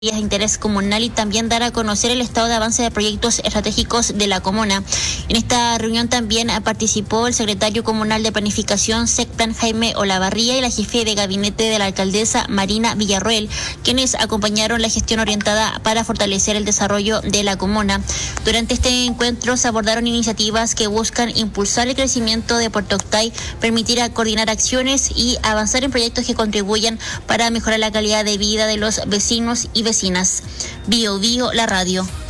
de interés comunal y también dar a conocer el estado de avance de proyectos estratégicos de la comuna. En esta reunión también participó el secretario comunal de Planificación, SECPLAN, Jaime Olavarría, y la jefe de gabinete de la alcaldesa, Marina Villarroel, quienes acompañaron la gestión orientada para fortalecer el desarrollo de la comuna. Durante este encuentro se abordaron iniciativas que buscan impulsar el crecimiento de Puerto Octay, permitir coordinar acciones y avanzar en proyectos que contribuyan para mejorar la calidad de vida de los vecinos y vecinas. Bio Bio, la radio.